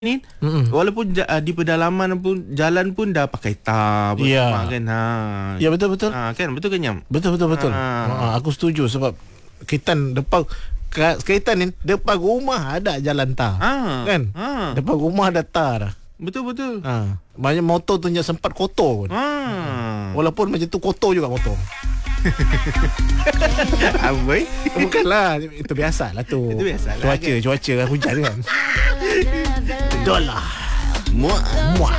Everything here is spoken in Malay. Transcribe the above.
ni walaupun di pedalaman pun jalan pun dah pakai tar Ya. kan. Ya, betul-betul. Kan betul ke Nyam? Betul. Aku setuju sebab Ketan depan Ketan ni depan rumah ada jalan tar. Kan? Depan rumah ada tar dah. Betul. Banyak motor tu je sempat kotor pun. Walaupun macam tu kotor juga motor. Amboi. Bukanlah, itu biasalah tu. Itu biasalah, Cuaca hujan kan. Dolah. Muak.